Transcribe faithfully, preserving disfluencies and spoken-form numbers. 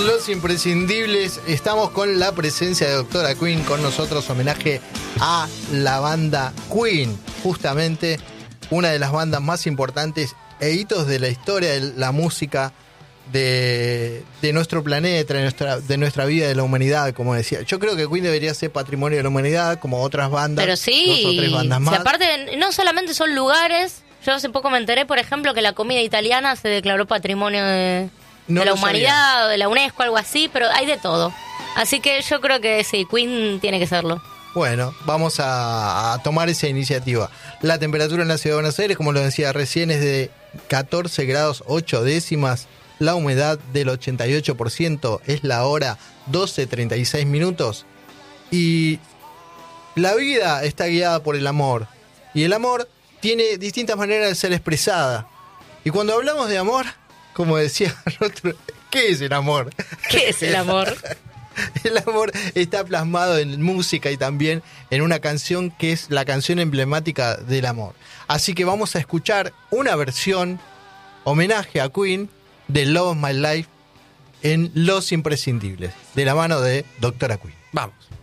Los Imprescindibles estamos con la presencia de Doctora Queen con nosotros, homenaje a la banda Queen, justamente una de las bandas más importantes e hitos de la historia de la música de, de nuestro planeta, de nuestra, de nuestra vida, de la humanidad, como decía. Yo creo que Queen debería ser patrimonio de la humanidad, como otras bandas. Pero sí, dos o tres bandas más. Si aparte no solamente son lugares, yo hace poco me enteré, por ejemplo, que la comida italiana se declaró patrimonio de... No de la lo humanidad, sabía. o de la UNESCO, algo así, pero hay de todo. Así que yo creo que sí, Queen tiene que serlo. Bueno, vamos a, a tomar esa iniciativa. La temperatura en la ciudad de Buenos Aires, como lo decía recién, es de catorce grados ocho décimas. La humedad del ochenta y ocho por ciento, es la hora doce treinta y seis minutos. Y la vida está guiada por el amor. Y el amor tiene distintas maneras de ser expresada. Y cuando hablamos de amor, como decía el otro, ¿qué es el amor? ¿Qué es el amor? El amor está plasmado en música y también en una canción que es la canción emblemática del amor. Así que vamos a escuchar una versión, homenaje a Queen, de Love of My Life en Los Imprescindibles, de la mano de Doctora Queen. Vamos.